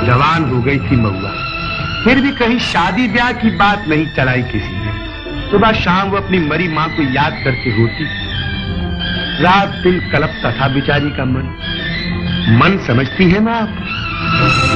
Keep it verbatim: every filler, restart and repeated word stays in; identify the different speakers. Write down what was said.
Speaker 1: जवान हो गई थी महुआ, फिर भी कहीं शादी ब्याह की बात नहीं चलाई किसी ने। सुबह शाम वो अपनी मरी माँ को याद करके रोती, रात दिन कलपता था बेचारी का मन। मन समझती है ना आप?